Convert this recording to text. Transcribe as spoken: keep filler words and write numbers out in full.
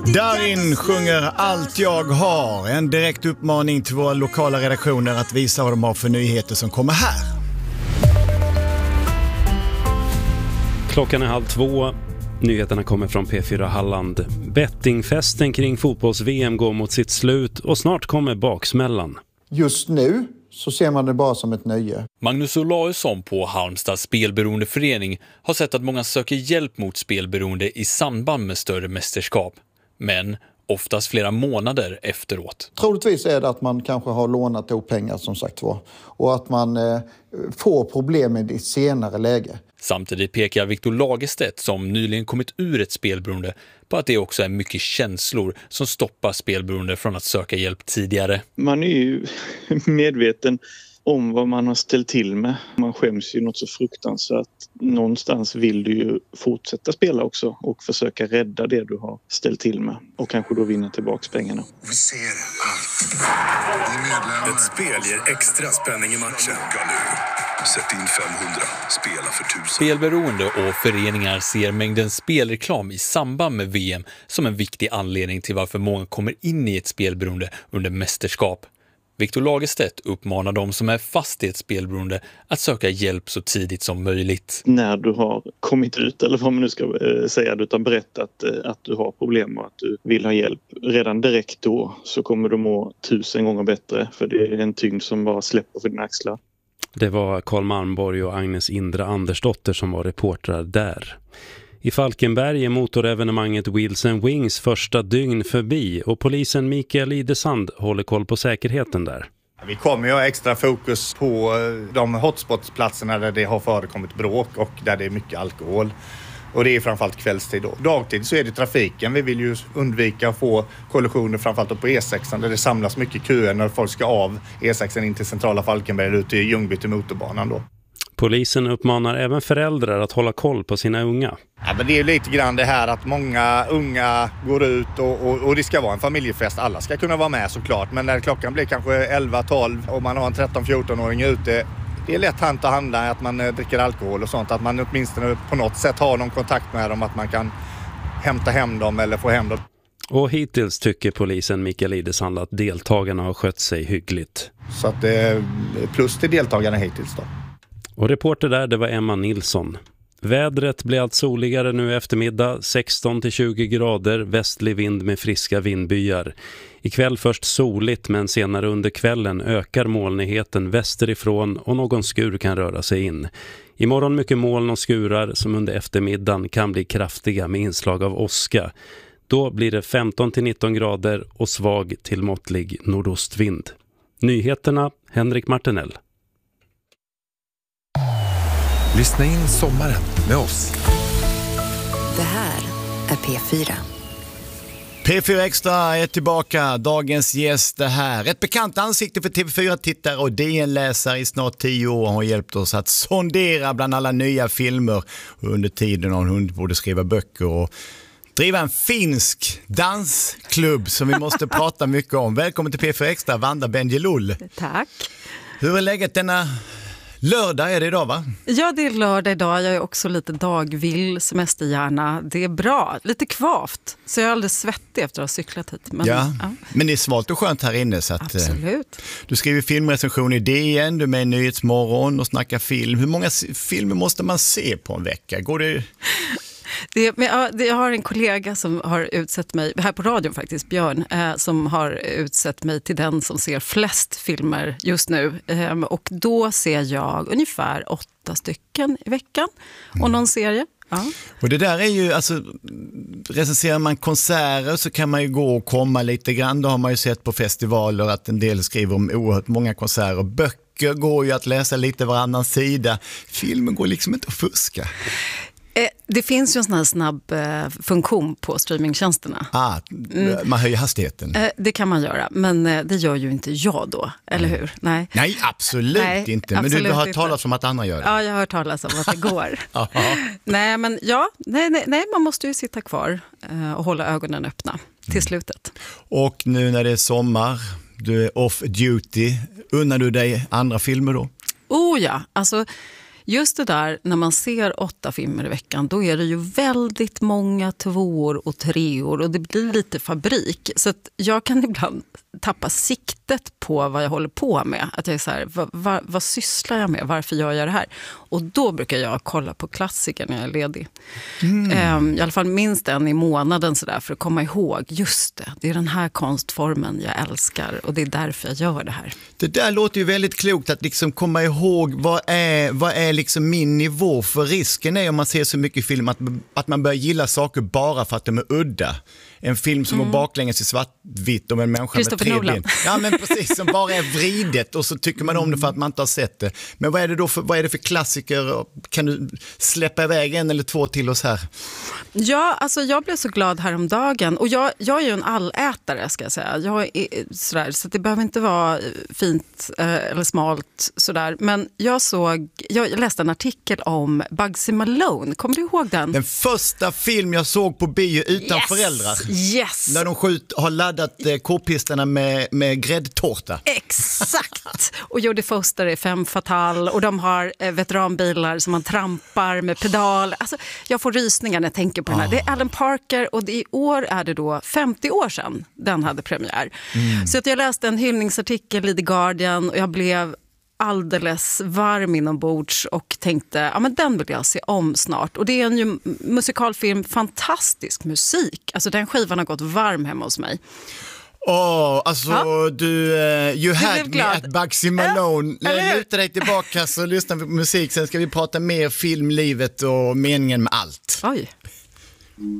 Darin sjunger Allt jag har. En direkt uppmaning till våra lokala redaktioner att visa vad de har för nyheter som kommer här. Klockan är halv två. Nyheterna kommer från P fyra Halland. Bettingfesten kring fotbolls-V M går mot sitt slut och snart kommer baksmällan. Just nu så ser man det bara som ett nöje. Magnus Olausson på Halmstads spelberoendeförening har sett att många söker hjälp mot spelberoende i samband med större mästerskap. Men oftast flera månader efteråt. Troligtvis är det att man kanske har lånat ihop pengar som sagt var. Och att man eh, får problem i ett senare läge. Samtidigt pekar Victor Lagerstedt, som nyligen kommit ur ett spelberoende, på att det också är mycket känslor som stoppar spelberoende från att söka hjälp tidigare. Man är ju medveten om vad man har ställt till med. Man skäms ju något så fruktansvärt. Någonstans vill du ju fortsätta spela också och försöka rädda det du har ställt till med. Och kanske då vinna tillbaka pengarna. Vi ser allt. Ett spel ger extra spänning i matchen. Sätt in femhundra, spela för tusen. Spelberoende och föreningar ser mängden spelreklam i samband med V M som en viktig anledning till varför många kommer in i ett spelberoende under mästerskap. Victor Lagerstedt uppmanar de som är fast i ett spelberoende att söka hjälp så tidigt som möjligt. När du har kommit ut, eller vad man nu ska eh, säga, utan berättat eh, att du har problem och att du vill ha hjälp. Redan direkt då så kommer du må tusen gånger bättre, för det är en tyngd som bara släpper för dina axlar. Det var Karl Malmborg och Agnes Indra Andersdotter som var reportrar där. I Falkenberg är motorevenemanget Wheels and Wings första dygn förbi och polisen Mikael Idesand håller koll på säkerheten där. Vi kommer ju ha extra fokus på de hotspotsplatserna där det har förekommit bråk och där det är mycket alkohol. Och det är framförallt kvällstid då. Dagtid så är det trafiken. Vi vill ju undvika att få kollisioner framförallt på E sex där det samlas mycket köer när folk ska av E sex in till centrala Falkenberg eller ut till Ljungby till motorbanan då. Polisen uppmanar även föräldrar att hålla koll på sina unga. Ja, men det är lite grann det här att många unga går ut och, och, och det ska vara en familjefest. Alla ska kunna vara med såklart. Men när klockan blir kanske elva tolv och man har en tretton-fjorton-åring ute. Det är lätt hänt att handla att man dricker alkohol och sånt. Att man åtminstone på något sätt har någon kontakt med dem. Att man kan hämta hem dem eller få hem dem. Och hittills tycker polisen Mikael Idesand att deltagarna har skött sig hyggligt. Så att det är plus till deltagarna hittills då. Och reporter där, det var Emma Nilsson. Vädret blir allt soligare nu i eftermiddag, sexton till tjugo grader, västlig vind med friska vindbyar. Ikväll först soligt, men senare under kvällen ökar molnigheten västerifrån och någon skur kan röra sig in. Imorgon mycket moln och skurar som under eftermiddagen kan bli kraftiga med inslag av åska. Då blir det femton till nitton grader och svag till måttlig nordostvind. Nyheterna, Henrik Martinell. Lyssna in sommaren med oss. Det här är P fyra. P fyra Extra är tillbaka. Dagens gäst är här. Ett bekant ansikte för T V fyra-tittare och D N-läsare i snart tio år har hjälpt oss att sondera bland alla nya filmer. Under tiden har hon borde skriva böcker och driva en finsk dansklubb som vi måste prata mycket om. Välkommen till P fyra Extra, Vanda Benjeloul. Tack. Hur är läget denna lördag är det idag, va? Ja, det är lördag idag. Jag är också lite dagvill, semesterhjärna. Det är bra, lite kvavt. Så jag är alldeles svettig efter att ha cyklat hit. Men, ja, ja. men det är svalt och skönt här inne. Så att, absolut. Du skriver filmrecension i D N, du är med i Nyhetsmorgon och snackar film. Hur många filmer måste man se på en vecka? Går det... Det, men, ja, det, jag har en kollega som har utsett mig, här på radion faktiskt, Björn, eh, som har utsett mig till den som ser flest filmer just nu. Eh, och då ser jag ungefär åtta stycken i veckan och någon serie. Ja. Och det där är ju, alltså, recenserar man konserter så kan man ju gå och komma lite grann. Då har man ju sett på festivaler att en del skriver om oerhört många konserter. Böcker går ju att läsa lite varannan sida. Filmen går liksom inte att fuska. Det finns ju en sån här snabb eh, funktion på streamingtjänsterna. Ah, mm. Man höjer hastigheten. Eh, det kan man göra, men eh, det gör ju inte jag då, eller mm. hur? Nej, nej absolut nej, inte. Men absolut du har hört inte. talas om att andra gör det. Ja, jag har hört talas om att det går. nej, men ja, nej, nej, nej, man måste ju sitta kvar eh, och hålla ögonen öppna till mm. slutet. Och nu när det är sommar, du är off duty, unnar du dig andra filmer då? Oh ja, alltså... just det där, när man ser åtta filmer i veckan, då är det ju väldigt många tvåor och treor och det blir lite fabrik. Så att jag kan ibland tappa siktet på vad jag håller på med. Att jag är så här, vad, vad, vad sysslar jag med? Varför gör jag det här? Och då brukar jag kolla på klassiker när jag är ledig. Mm. Um, I alla fall minst en i månaden så där, för att komma ihåg, just det, det är den här konstformen jag älskar och det är därför jag gör det här. Det där låter ju väldigt klokt, att liksom komma ihåg vad är, vad är liksom min nivå, för risken är om man ser så mycket film att, att man börjar gilla saker bara för att de är udda. En film som mm. var baklänges i svartvitt om en människa med tre ben. Ja, men precis, som bara är vridet och så tycker man om det för att man inte har sett det. Men vad är det då för, vad är det för klassiker? Kan du släppa iväg en eller två till oss här? Ja, alltså jag blev så glad häromdagen. Och jag, jag är ju en allätare, ska jag säga. Jag är sådär, så det behöver inte vara fint eh, eller smalt sådär. Men jag såg, jag läste en artikel om Bugsy Malone. Kommer du ihåg den? Den första film jag såg på bio utan yes! föräldrar. Yes! När de skjut, har laddat eh, k-pistarna med, med gräddtårta. Exakt! Och Jodie Foster är fem fatal och de har eh, veteranbilar som man trampar med pedal. Alltså, jag får rysningar när jag tänker på den här. Det är Alan Parker och det, i år är det då femtio år sedan den hade premiär. Mm. Så att jag läste en hyllningsartikel i The Guardian och jag blev alldeles varm inombords och tänkte, ja men den vill jag se om snart. Och det är en ju musikalfilm, fantastisk musik. Alltså den skivan har gått varm hemma hos mig. Åh, oh, alltså ja. du, uh, you had me at Bugsy Malone. Äh, Luta dig tillbaka så lyssnar vi på musik. Sen ska vi prata mer film, livet och meningen med allt. Oj.